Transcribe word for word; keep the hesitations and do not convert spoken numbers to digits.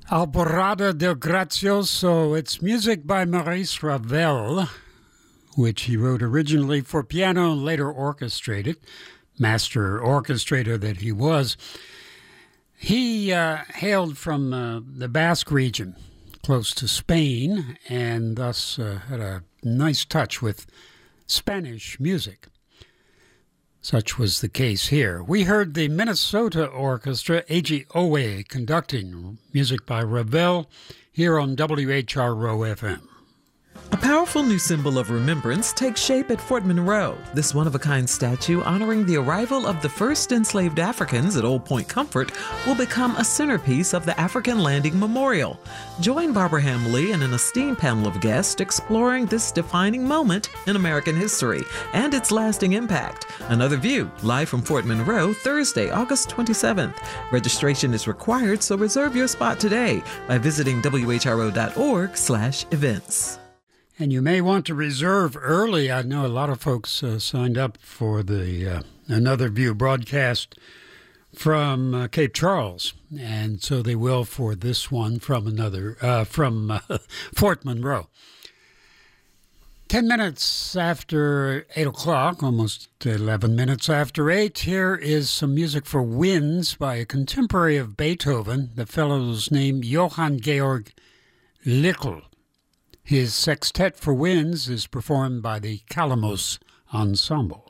Alborada del Grazioso. It's music by Maurice Ravel, which he wrote originally for piano and later orchestrated. Master orchestrator that he was. He uh, hailed from uh, the Basque region, close to Spain, and thus uh, had a nice touch with Spanish music. Such was the case here. We heard the Minnesota Orchestra, A G Owe, conducting music by Ravel here on W H R O F M. A powerful new symbol of remembrance takes shape at Fort Monroe. This one-of-a-kind statue honoring the arrival of the first enslaved Africans at Old Point Comfort will become a centerpiece of the African Landing Memorial. Join Barbara Hamley and an esteemed panel of guests exploring this defining moment in American history and its lasting impact. Another View, live from Fort Monroe, Thursday, August twenty-seventh. Registration is required, so reserve your spot today by visiting W H R O dot org slash events. And you may want to reserve early. I know a lot of folks uh, signed up for the uh, Another View broadcast from uh, Cape Charles, and so they will for this one from another uh, from uh, Fort Monroe. Ten minutes after eight o'clock, almost eleven minutes after eight, here is some music for winds by a contemporary of Beethoven, the fellow's name Johann Georg Lickl. His Sextet for Winds is performed by the Calamos Ensemble.